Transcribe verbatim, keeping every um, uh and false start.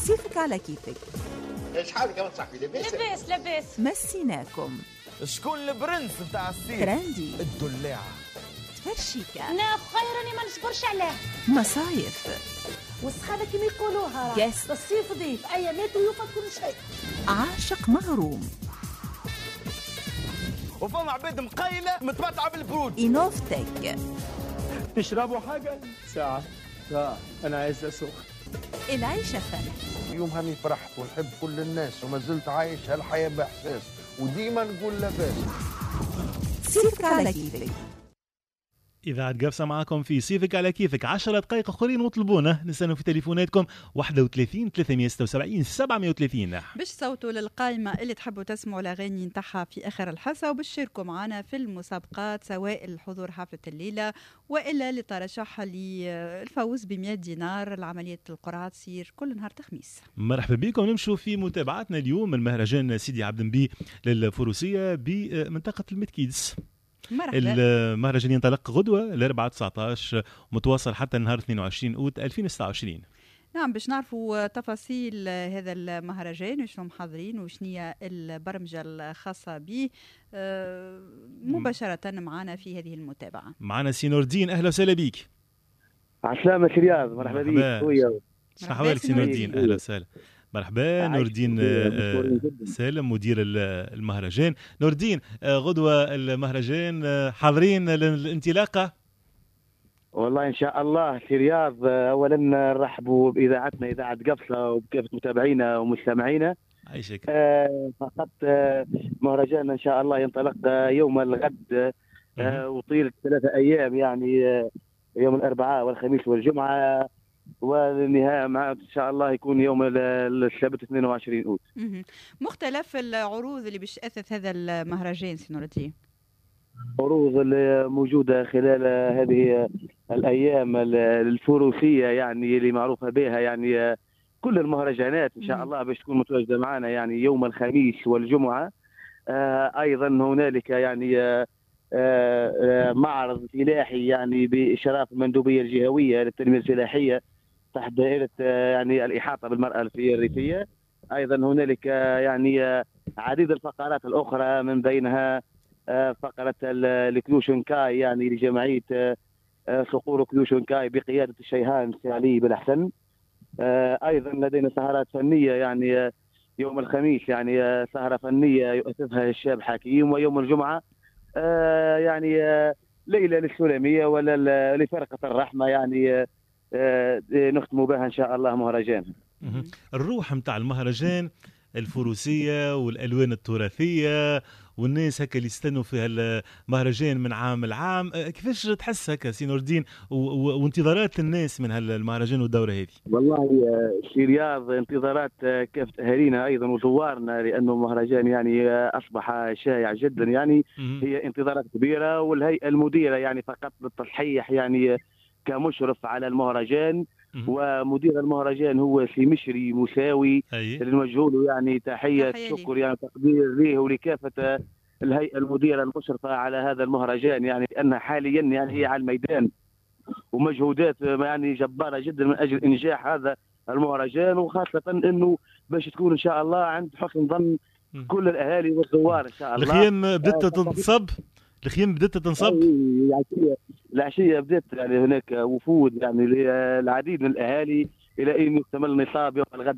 صيفك على كيفك. ايش حالك يا صاحبي؟ لاباس لاباس لاباس. مسيناكم. شكون البرنس نتاع الصيف؟ ترندي. الدلاعة. تفرشيكا. انا خيرني ما نصبرش عليه. مصايف. والسخانة كما يقولوها يس. الصيف ضيف ايامات ويوفى كل شيء. عاشق مغروم. وفما عباد مقيلة متمتعة بالبرود. إينوفتك. تشربوا حاجة؟ ساعة ساعة أنا عايز أسوق. العيشة فن. يوم هاني فرحت ونحب كل الناس وما زلت عايش هالحياة بإحساس وديما نقول لاباس. صيفك على كيفك. إذاعة قفصة معكم في صيفك على كيفك. عشرة دقائق أخرين وطلبونا نستنوا في تليفوناتكم واحد وثلاثين ثلاثمية وستة وسبعين سبعمية وثلاثين باش صوتوا للقائمة اللي تحبوا تسمعوا الأغاني نتاعها في آخر الحصة وباش تشاركوا معنا في المسابقات سواء الحضور حفلة الليلة وإلا لترشح للفوز بمئة دينار. العملية القرعة تصير كل نهار خميس. مرحبا بكم. نمشوا في متابعتنا اليوم من مهرجان سيدي عبد النبي للفروسية بمنطقة المتكيدس. مرحبا. المهرجان ينطلق غدوة الأربعاء تسعة عشر متواصل حتى النهار اثنين وعشرين أوت ألفين وستة وعشرين. نعم باش نعرفوا تفاصيل هذا المهرجان وشنو محضرين وشنية البرمجة الخاصة به مباشرة معنا في هذه المتابعة. معنا سي نور الدين، أهلا وسهلا بك. عسلامة رياض، مرحبا بك خويا. شنو أحوالك سي نور الدين؟ أهلا وسهلا. مرحبا نور الدين سالم مدير المهرجان. نور الدين، غدوة المهرجان حاضرين للانطلاقة؟ والله إن شاء الله في رياض. أولا نرحبوا بإذاعتنا إذاعة قفصة وبكافة متابعينا ومستمعينا. عايشك. آه فقط آه مهرجان إن شاء الله ينطلق يوم الغد آه وطيل ثلاثة أيام يعني آه يوم الأربعاء والخميس والجمعة والنهاية مع إن شاء الله يكون يوم السبت اثنين وعشرين أوت. مختلف العروض اللي باش أثث هذا المهرجان سي نور الدين. عروض الموجودة خلال هذه الأيام الفروسية يعني اللي معروفة بها يعني كل المهرجانات إن شاء الله باش تكون متواجدة معنا يعني يوم الخميس والجمعة. آه أيضا هنالك يعني آه آه معرض فلاحي يعني بإشراف المندوبية الجهوية للتنمية الفلاحية تحت دائرة آه يعني الإحاطة بالمرأة الريفية. أيضا هنالك آه يعني آه عديد الفقرات الأخرى من بينها آه فقرة الكلوشن كاي يعني لجمعية آه صقور كلوشن كاي بقيادة الشيهان علي بالأحسن. آه أيضا لدينا سهرات فنية يعني آه يوم الخميس يعني آه سهرة فنية يؤسسها الشاب حكيم. ويوم الجمعة آه يعني آه ليلة للسلمية ولا لفرقة الرحمة يعني آه نختم بها إن شاء الله مهرجان. الروح متاع المهرجان الفروسية والألوان التراثية والناس هكا اللي يستنوا في هالمهرجان من عام لعام، كيفاش تحس هكا سي نور الدين وانتظارات الناس من هالمهرجان والدورة هذه؟ والله في رياض انتظارات كافة أهالينا أيضا وزوارنا لأنه المهرجان يعني أصبح شائع جدا يعني هي انتظارات كبيرة. والهيئة المديرة يعني فقط للتصحيح يعني كمشرف على المهرجان ومدير المهرجان هو سي مشري مساوي اللي نوجه له يعني تحية شكر يعني تقدير ليه ولكافة الهيئة المديرة المشرفة على هذا المهرجان يعني لأنها حاليا يعني هي على الميدان ومجهودات يعني جبارة جدا من أجل إنجاح هذا المهرجان وخاصة أنه باش تكون إن شاء الله عند حسن ظن كل الأهالي والزوار إن شاء الله. الخيام بدأت تنصب الخيام بدأت تنصب العشية العشية بدأت يعني هناك وفود يعني العديد من الأهالي إلى أن يكتمل نصاب يوم الغد